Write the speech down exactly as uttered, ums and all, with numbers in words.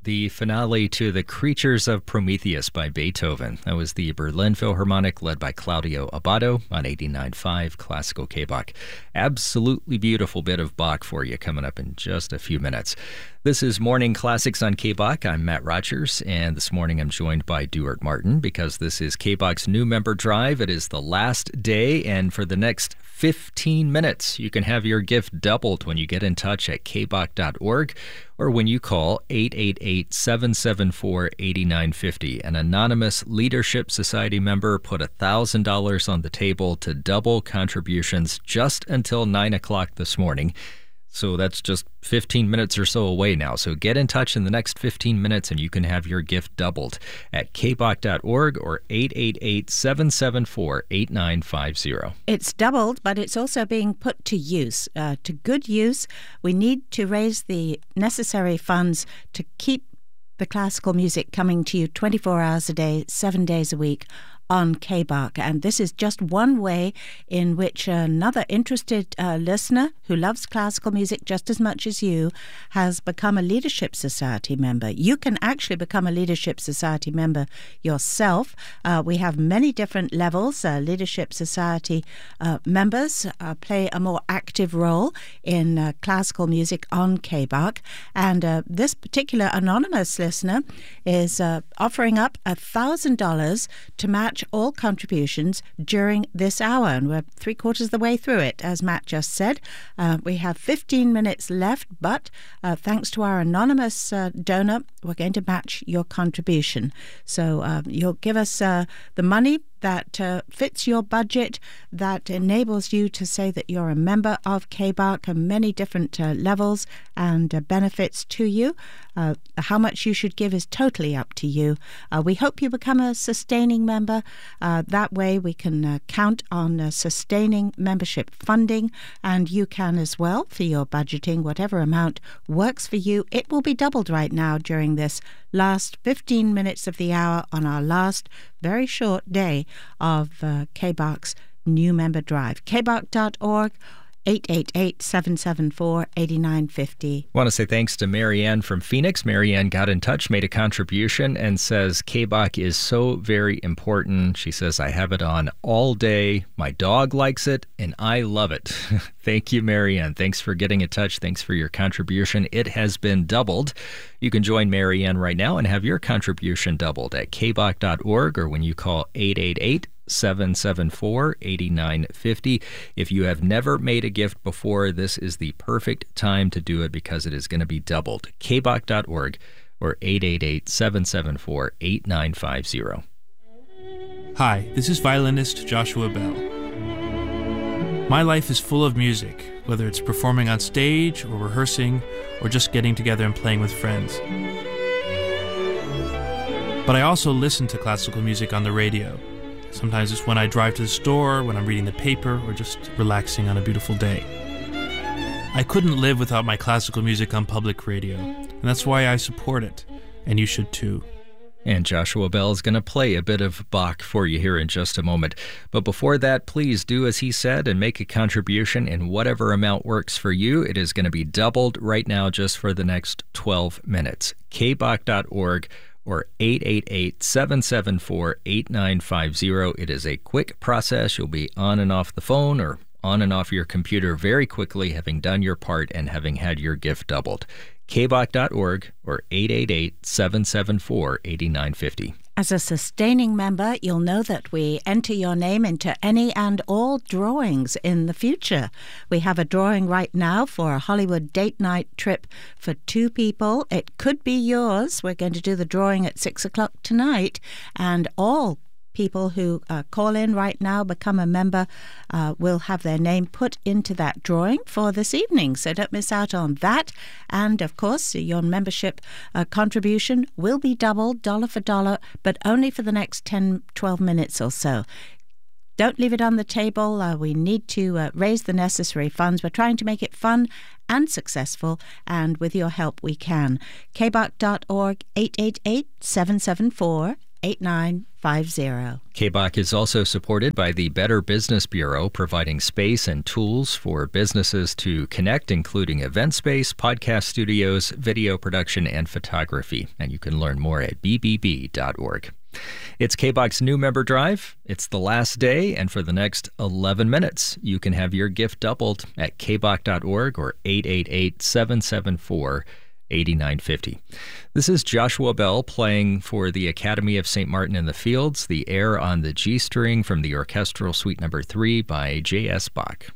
the finale to The Creatures of Prometheus by Beethoven. That was the Berlin Philharmonic led by Claudio Abbado on eighty-nine point five Classical K-Bach. Absolutely beautiful bit of Bach for you coming up in just a few minutes. This is Morning Classics on K-Bach. I'm Matt Rogers, and this morning I'm joined by Duart Martin because this is K-Bach's new member drive. It is the last day, and for the next fifteen minutes, you can have your gift doubled when you get in touch at k bach dot org or when you call eight eight eight, seven seven four, eight nine five zero. An anonymous Leadership Society member put one thousand dollars on the table to double contributions just until nine o'clock this morning. So that's just fifteen minutes or so away now. So get in touch in the next fifteen minutes and you can have your gift doubled at k bach dot org or eight eight eight, seven seven four, eight nine five zero. It's doubled, but it's also being put to use, uh, to good use. We need to raise the necessary funds to keep the classical music coming to you twenty-four hours a day, seven days a week on K-Bach. And this is just one way in which another interested uh, listener who loves classical music just as much as you has become a Leadership Society member. You can actually become a Leadership Society member yourself. Uh, we have many different levels. Uh, Leadership Society uh, members uh, play a more active role in uh, classical music on K-Bach. And uh, this particular anonymous listener is uh, offering up one thousand dollars to match all contributions during this hour, and we're three quarters of the way through it, as Matt just said. Uh, we have fifteen minutes left, but uh, thanks to our anonymous uh, donor, we're going to match your contribution. So uh, you'll give us uh, the money that uh, fits your budget, that enables you to say that you're a member of K-Bach and many different uh, levels and uh, benefits to you. Uh, how much you should give is totally up to you. Uh, we hope you become a sustaining member. Uh, that way we can uh, count on uh, sustaining membership funding, and you can as well for your budgeting, whatever amount works for you. It will be doubled right now during this last fifteen minutes of the hour on our last very short day of uh, K-Bach's new member drive. k bach dot org, eight eight eight, seven seven four, eight nine five zero. I want to say thanks to Marianne from Phoenix. Marianne got in touch, made a contribution, and says K-Bach is so very important. She says, I have it on all day. My dog likes it, and I love it. Thank you, Marianne. Thanks for getting in touch. Thanks for your contribution. It has been doubled. You can join Marianne right now and have your contribution doubled at k bach dot org or when you call eight eight eight, seven seven four, eight nine five zero. If you have never made a gift before, this is the perfect time to do it because it is going to be doubled. k bach dot org or eight eight eight, seven seven four, eight nine five zero. Hi, this is violinist Joshua Bell. My life is full of music, whether it's performing on stage or rehearsing or just getting together and playing with friends. But I also listen to classical music on the radio. Sometimes it's when I drive to the store, when I'm reading the paper, or just relaxing on a beautiful day. I couldn't live without my classical music on public radio, and that's why I support it, and you should too. And Joshua Bell is going to play a bit of Bach for you here in just a moment. But before that, please do as he said and make a contribution in whatever amount works for you. It is going to be doubled right now just for the next twelve minutes. k bach dot org or eight eight eight, seven seven four, eight nine five zero. It is a quick process. You'll be on and off the phone or on and off your computer very quickly, having done your part and having had your gift doubled. k bach dot org or eight eight eight, seven seven four, eight nine five zero. As a sustaining member, you'll know that we enter your name into any and all drawings in the future. We have a drawing right now for a Hollywood date night trip for two people. It could be yours. We're going to do the drawing at six o'clock tonight, and all people who uh, call in right now, become a member, uh, will have their name put into that drawing for this evening. So don't miss out on that. And, of course, your membership uh, contribution will be doubled, dollar for dollar, but only for the next ten, twelve minutes or so. Don't leave it on the table. Uh, we need to uh, raise the necessary funds. We're trying to make it fun and successful, and with your help we can. k bach dot org, eight eight eight, seven seven four, eight nine five zero. K B O C is also supported by the Better Business Bureau, providing space and tools for businesses to connect, including event space, podcast studios, video production, and photography. And you can learn more at b b b dot org. It's K B O C's new member drive. It's the last day, and for the next eleven minutes, you can have your gift doubled at k b o c dot org or eight eight eight, seven seven four, eight nine five zero. This is Joshua Bell playing for the Academy of Saint Martin in the Fields, the air on the G string from the Orchestral Suite Number three by J S Bach.